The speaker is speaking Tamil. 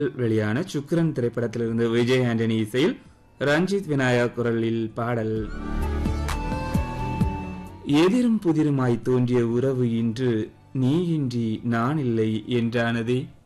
வெளியான சுக்கிரன் திரைப்படத்திலிருந்து விஜய் ஆண்டனி இசையில் ரஞ்சித் விநாயக் குரலில் பாடல். எதிரும் புதிருமாய் தோன்றிய உறவு இன்று நீ இன்றி நான் இல்லை என்றானதே.